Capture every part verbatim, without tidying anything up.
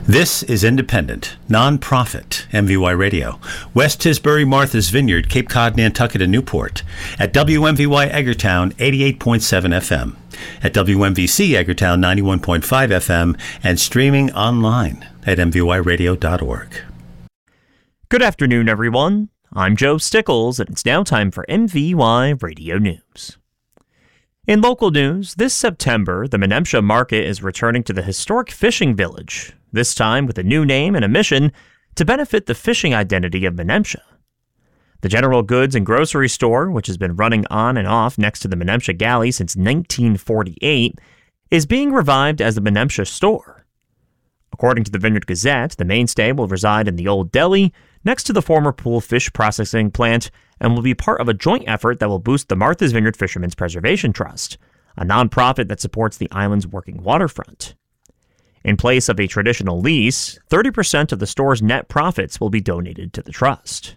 This is independent, non-profit M V Y Radio. West Tisbury, Martha's Vineyard, Cape Cod, Nantucket, and Newport. At W M V Y Eggertown, eighty-eight point seven F M. At W M V C Eggertown, ninety-one point five F M. And streaming online at m v y radio dot org. Good afternoon, everyone. I'm Joe Stickles, and it's now time for M V Y Radio News. In local news, this September, the Menemsha Market is returning to the historic fishing village, this time with a new name and a mission to benefit the fishing identity of Menemsha. The general goods and grocery store, which has been running on and off next to the Menemsha Galley since nineteen forty-eight, is being revived as the Menemsha Store. According to the Vineyard Gazette, the mainstay will reside in the Old Deli, next to the former Pool Fish Processing Plant, and will be part of a joint effort that will boost the Martha's Vineyard Fishermen's Preservation Trust, a nonprofit that supports the island's working waterfront. In place of a traditional lease, thirty percent of the store's net profits will be donated to the trust.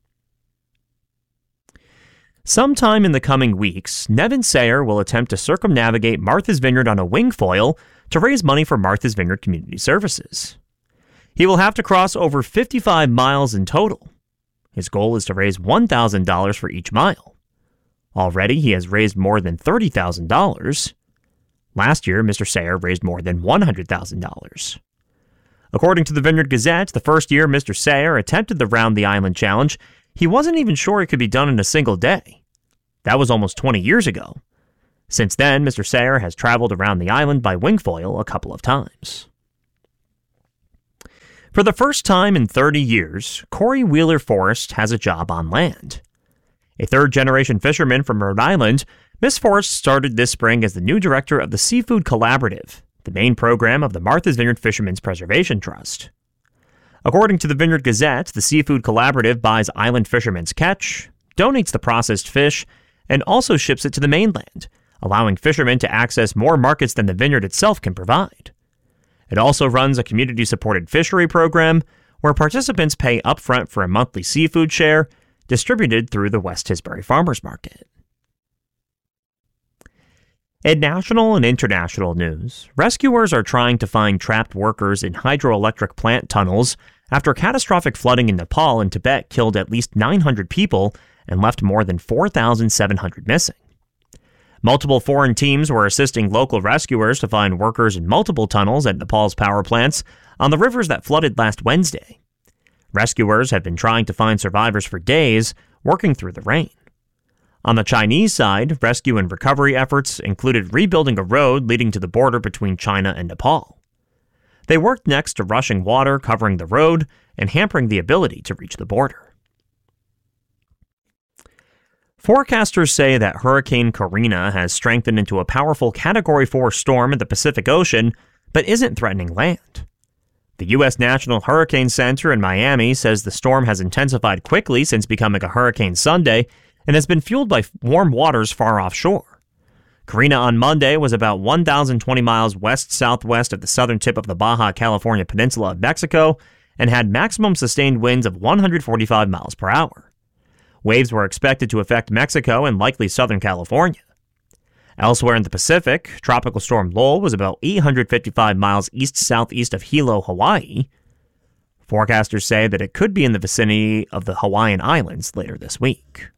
Sometime in the coming weeks, Nevin Sayer will attempt to circumnavigate Martha's Vineyard on a wingfoil to raise money for Martha's Vineyard Community Services. He will have to cross over fifty-five miles in total. His goal is to raise one thousand dollars for each mile. Already, he has raised more than thirty thousand dollars. Last year, Mister Sayer raised more than one hundred thousand dollars. According to the Vineyard Gazette, the first year Mister Sayer attempted the Round the Island Challenge, he wasn't even sure it could be done in a single day. That was almost twenty years ago. Since then, Mister Sayer has traveled around the island by wingfoil a couple of times. For the first time in thirty years, Corey Wheeler Forrest has a job on land. A third-generation fisherman from Rhode Island, Miss Forrest started this spring as the new director of the Seafood Collaborative, the main program of the Martha's Vineyard Fishermen's Preservation Trust. According to the Vineyard Gazette, the Seafood Collaborative buys island fishermen's catch, donates the processed fish, and also ships it to the mainland, allowing fishermen to access more markets than the vineyard itself can provide. It also runs a community-supported fishery program where participants pay upfront for a monthly seafood share distributed through the West Tisbury Farmers Market. In national and international news, rescuers are trying to find trapped workers in hydroelectric plant tunnels after catastrophic flooding in Nepal and Tibet killed at least nine hundred people and left more than four thousand seven hundred missing. Multiple foreign teams were assisting local rescuers to find workers in multiple tunnels at Nepal's power plants on the rivers that flooded last Wednesday. Rescuers have been trying to find survivors for days, working through the rain. On the Chinese side, rescue and recovery efforts included rebuilding a road leading to the border between China and Nepal. They worked next to rushing water covering the road and hampering the ability to reach the border. Forecasters say that Hurricane Karina has strengthened into a powerful Category four storm in the Pacific Ocean, but isn't threatening land. The U S National Hurricane Center in Miami says the storm has intensified quickly since becoming a hurricane Sunday and has been fueled by warm waters far offshore. Karina on Monday was about one thousand twenty miles west-southwest of the southern tip of the Baja California Peninsula of Mexico and had maximum sustained winds of one hundred forty-five miles per hour. Waves were expected to affect Mexico and likely Southern California. Elsewhere in the Pacific, Tropical Storm Lowell was about eight hundred fifty-five miles east-southeast of Hilo, Hawaii. Forecasters say that it could be in the vicinity of the Hawaiian Islands later this week.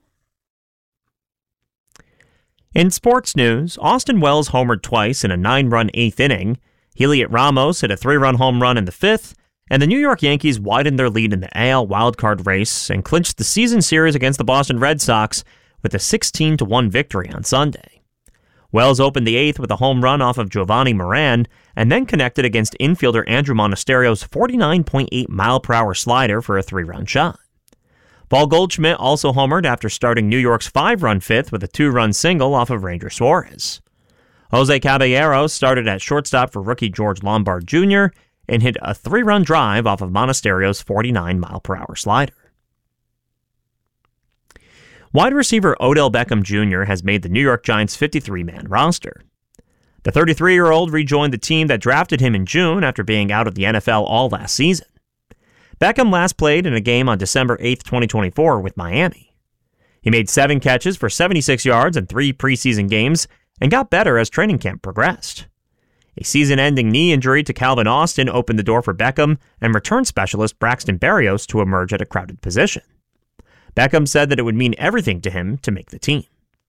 In sports news, Austin Wells homered twice in a nine-run eighth inning, Heliot Ramos hit a three-run home run in the fifth, and the New York Yankees widened their lead in the A L wildcard race and clinched the season series against the Boston Red Sox with a sixteen to one victory on Sunday. Wells opened the eighth with a home run off of Giovanni Moran and then connected against infielder Andrew Monasterio's forty-nine point eight mile per hour slider for a three-run shot. Paul Goldschmidt also homered after starting New York's five-run fifth with a two-run single off of Ranger Suarez. Jose Caballero started at shortstop for rookie George Lombard Junior and hit a three-run drive off of Monasterio's forty-nine mile per hour slider. Wide receiver Odell Beckham Junior has made the New York Giants' fifty-three man roster. The thirty-three-year-old rejoined the team that drafted him in June after being out of the N F L all last season. Beckham last played in a game on December eighth, twenty twenty-four with Miami. He made seven catches for seventy-six yards in three preseason games and got better as training camp progressed. A season-ending knee injury to Calvin Austin opened the door for Beckham and return specialist Braxton Berrios to emerge at a crowded position. Beckham said that it would mean everything to him to make the team.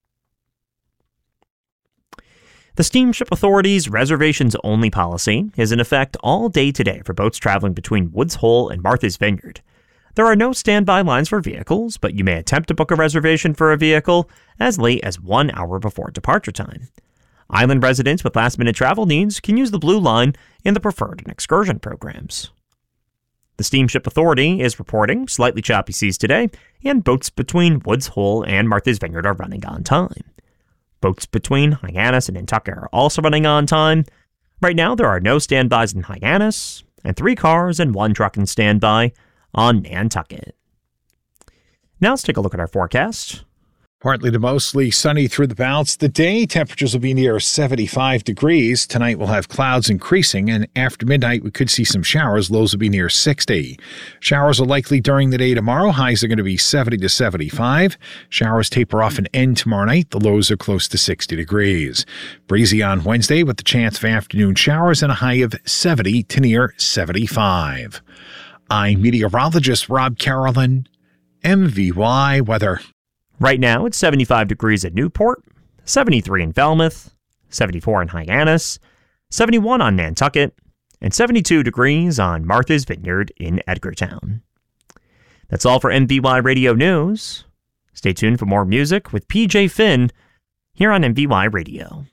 The Steamship Authority's reservations-only policy is in effect all day today for boats traveling between Woods Hole and Martha's Vineyard. There are no standby lines for vehicles, but you may attempt to book a reservation for a vehicle as late as one hour before departure time. Island residents with last-minute travel needs can use the Blue Line in the preferred and excursion programs. The Steamship Authority is reporting slightly choppy seas today, and boats between Woods Hole and Martha's Vineyard are running on time. Boats between Hyannis and Nantucket are also running on time. Right now, there are no standbys in Hyannis, and three cars and one truck in standby on Nantucket. Now let's take a look at our forecast. Partly to mostly sunny through the balance of the day. Temperatures will be near seventy-five degrees. Tonight we'll have clouds increasing, and after midnight we could see some showers. Lows will be near sixty. Showers are likely during the day tomorrow. Highs are going to be seventy to seventy-five. Showers taper off and end tomorrow night. The lows are close to sixty degrees. Breezy on Wednesday with the chance of afternoon showers and a high of seventy to near seventy-five. I'm meteorologist Rob Carolyn, M V Y Weather. Right now, it's seventy-five degrees at Newport, seventy-three in Falmouth, seventy-four in Hyannis, seventy-one on Nantucket, and seventy-two degrees on Martha's Vineyard in Edgartown. That's all for M V Y Radio News. Stay tuned for more music with P J Finn here on M V Y Radio.